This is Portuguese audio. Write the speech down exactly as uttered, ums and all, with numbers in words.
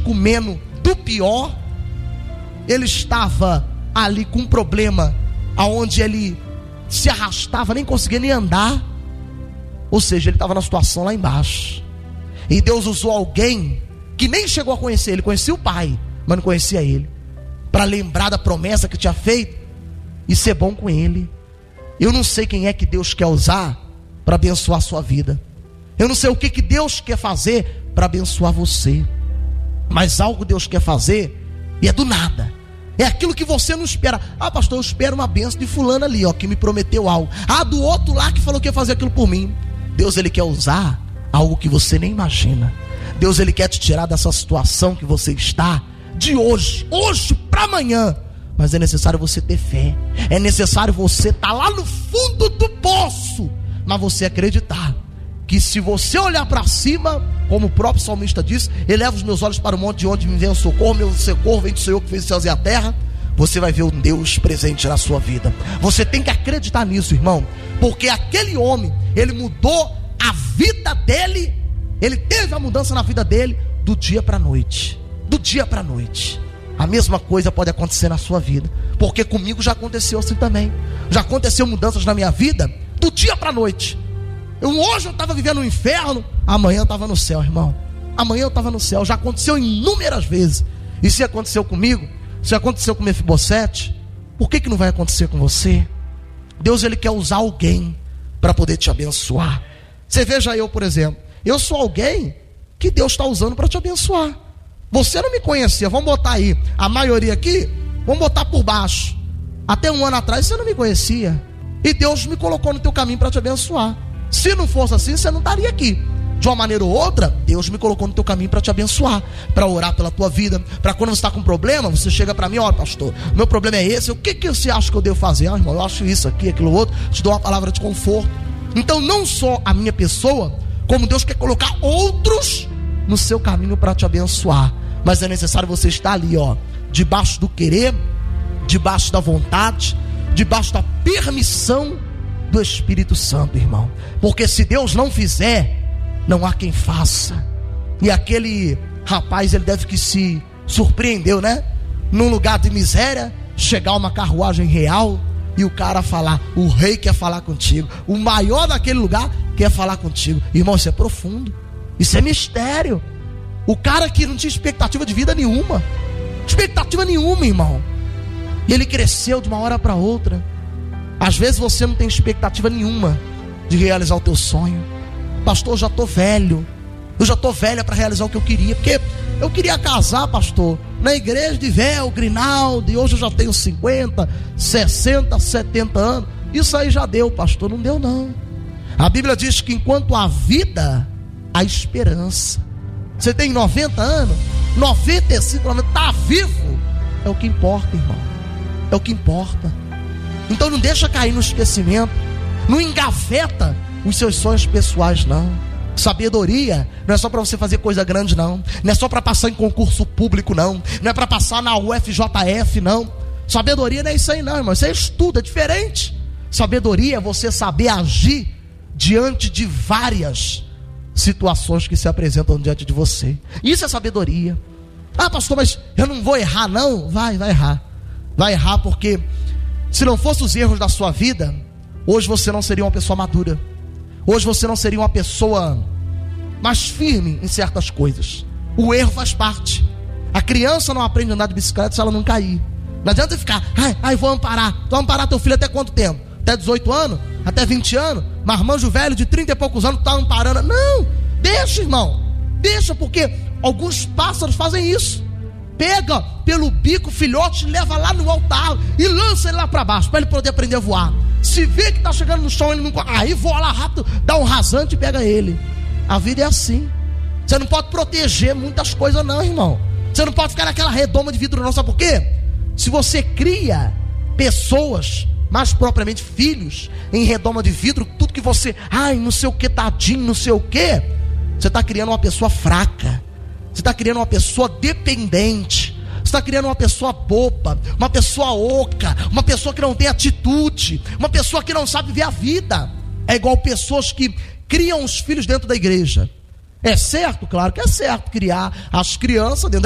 comendo do pior, ele estava ali com um problema aonde ele se arrastava, nem conseguia nem andar. Ou seja, ele estava na situação lá embaixo. E Deus usou alguém que nem chegou a conhecer ele, conhecia o pai, mas não conhecia ele, para lembrar da promessa que tinha feito e ser bom com ele. Eu não sei quem é que Deus quer usar para abençoar a sua vida. Eu não sei o que, que Deus quer fazer para abençoar você. Mas algo Deus quer fazer e é do nada. É aquilo que você não espera. Ah, pastor, eu espero uma bênção de fulano ali, ó, que me prometeu algo. Ah, do outro lá que falou que ia fazer aquilo por mim. Deus, ele quer usar algo que você nem imagina. Deus, ele quer te tirar dessa situação que você está, de hoje, hoje para amanhã. Mas é necessário você ter fé. É necessário você estar lá no fundo do poço, mas você acreditar que se você olhar para cima, como o próprio salmista diz, eleva os meus olhos para o monte de onde me vem o socorro, meu socorro vem do Senhor que fez os céus e a terra. Você vai ver um Deus presente na sua vida. Você tem que acreditar nisso, irmão, porque aquele homem, ele mudou a vida dele, ele teve a mudança na vida dele do dia para a noite. Do dia para a noite. A mesma coisa pode acontecer na sua vida, porque comigo já aconteceu assim também. Já aconteceu mudanças na minha vida do dia para a noite. Eu, hoje eu estava vivendo no inferno, amanhã eu estava no céu, irmão. Amanhã eu estava no céu. Já aconteceu inúmeras vezes. E se aconteceu comigo, se aconteceu com Mefibosete, por que que não vai acontecer com você? Deus, ele quer usar alguém para poder te abençoar. Você veja eu, por exemplo, eu sou alguém que Deus está usando para te abençoar. Você não me conhecia, vamos botar aí, a maioria aqui, vamos botar por baixo. Até um ano atrás você não me conhecia, e Deus me colocou no teu caminho para te abençoar. Se não fosse assim, você não estaria aqui. De uma maneira ou outra, Deus me colocou no teu caminho para te abençoar, para orar pela tua vida, para quando você está com problema, você chega para mim, ó, pastor, meu problema é esse, o que, que você acha que eu devo fazer? Ah, irmão, eu acho isso aqui, aquilo outro, te dou uma palavra de conforto. Então não só a minha pessoa, como Deus quer colocar outros no seu caminho para te abençoar. Mas é necessário você estar ali, ó, debaixo do querer, debaixo da vontade, debaixo da permissão do Espírito Santo, irmão. Porque se Deus não fizer, não há quem faça. E aquele rapaz, ele deve que se surpreendeu, né? Num lugar de miséria, chegar uma carruagem real e o cara falar, o rei quer falar contigo, o maior daquele lugar quer falar contigo. Irmão, isso é profundo, isso é mistério. O cara que não tinha expectativa de vida nenhuma, expectativa nenhuma, irmão, e ele cresceu de uma hora para outra. Às vezes você não tem expectativa nenhuma de realizar o teu sonho. Pastor, eu já estou velho, eu já estou velha para realizar o que eu queria, porque eu queria casar, pastor, na igreja de véu, Grinaldi, hoje eu já tenho cinquenta, sessenta, setenta anos. Isso aí já deu, pastor, não deu não. A Bíblia diz que enquanto há vida, há esperança. Você tem noventa anos, noventa e cinco, noventa, está vivo, é o que importa, irmão, é o que importa. Então não deixa cair no esquecimento, não engaveta os seus sonhos pessoais, não. Sabedoria não é só para você fazer coisa grande, não. Não é só para passar em concurso público, não. Não é para passar na U F J F, não. Sabedoria não é isso aí, não, irmão. Isso é estudo, é diferente. Sabedoria é você saber agir diante de várias situações que se apresentam diante de você. Isso é sabedoria. Ah, pastor, mas eu não vou errar, não. Vai, vai errar. Vai errar porque se não fossem os erros da sua vida, hoje você não seria uma pessoa madura. Hoje você não seria uma pessoa mais firme em certas coisas. O erro faz parte. A criança não aprende a andar de bicicleta se ela não cair. Não adianta você ficar, ai, ai, vou amparar. Tu vai amparar teu filho até quanto tempo? Até dezoito anos? Até vinte anos? Marmanjo velho de trinta e poucos anos tá amparando. Não, deixa, irmão. Deixa, porque alguns pássaros fazem isso. Pega pelo bico o filhote, leva lá no altar e lança ele lá para baixo, para ele poder aprender a voar. Se vê que está chegando no chão, ele não... aí voa lá rápido, dá um rasante e pega ele. A vida é assim. Você não pode proteger muitas coisas não, irmão. Você não pode ficar naquela redoma de vidro não, sabe por quê? Se você cria pessoas, mais propriamente filhos, em redoma de vidro, tudo que você, ai, não sei o que, tadinho, não sei o que, você está criando uma pessoa fraca. Você está criando uma pessoa dependente. Você está criando uma pessoa boba, uma pessoa oca, uma pessoa que não tem atitude, uma pessoa que não sabe ver a vida. É igual pessoas que criam os filhos dentro da igreja. É certo? Claro que é certo criar as crianças dentro da